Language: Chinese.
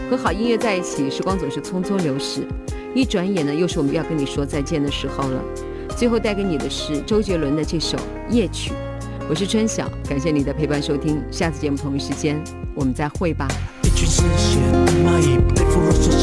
和好音乐在一起，时光总是匆匆流逝，一转眼呢，又是我们要跟你说再见的时候了。最后带给你的是周杰伦的这首《夜曲》。我是春晓，感谢你的陪伴收听，下次节目同一时间我们再会吧。 一群嗜血蚂蚁背负了所